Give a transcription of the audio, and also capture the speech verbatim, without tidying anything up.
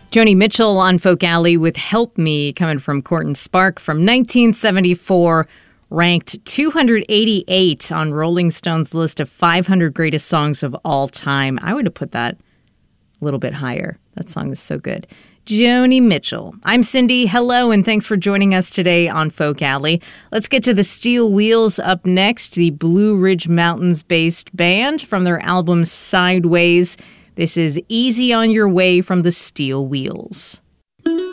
Joni Mitchell on Folk Alley with Help Me, coming from Corton Spark from nineteen seventy-four, ranked two hundred eighty-eight on Rolling Stone's list of five hundred greatest songs of all time. I would have put that a little bit higher. That song is so good. Joni Mitchell. I'm Cindy. Hello, and thanks for joining us today on Folk Alley. Let's get to the Steel Wheels up next, the Blue Ridge Mountains-based band from their album Sideways. This is Easy on Your Way from the Steel Wheels.